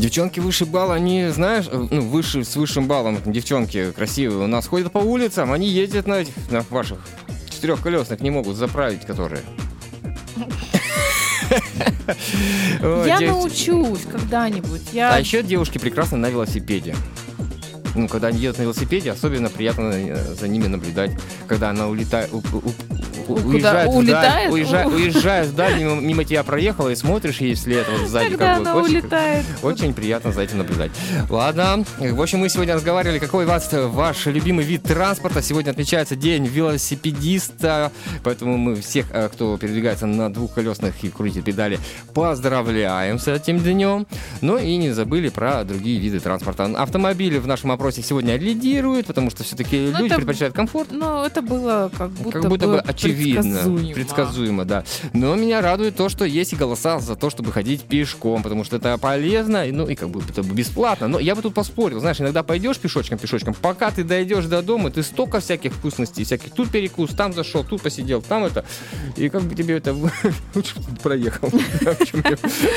Девчонки выше балла, они, знаешь, выше, с высшим баллом, девчонки красивые, у нас ходят по улицам, они ездят на ваших четырехколесных, не могут заправить, которые. Я научусь когда-нибудь. А еще девушки прекрасно на велосипеде. Когда они едут на велосипеде, особенно приятно за ними наблюдать, когда она уезжает вдаль, мимо тебя проехала, и смотришь ей вслед вот сзади. Когда она улетает. Очень приятно за этим наблюдать. Ладно. В общем, мы сегодня разговаривали, какой ваш любимый вид транспорта. Сегодня отмечается День велосипедиста, поэтому мы всех, кто передвигается на двухколесных и крутит педали, поздравляем с этим днем. Ну и не забыли про другие виды транспорта. Автомобили в нашем опросе сегодня лидируют, потому что все-таки люди предпочитают комфорт. Это было как будто бы очевидно, предсказуемо, да. Но меня радует то, что есть и голоса за то, чтобы ходить пешком, потому что это полезно, и как будто бы бесплатно. Но я бы тут поспорил, знаешь, иногда пойдешь пешочком, пока ты дойдешь до дома, ты столько всяких вкусностей, всяких, тут перекус, там зашел, тут посидел, там это, и как бы тебе это лучше проехал.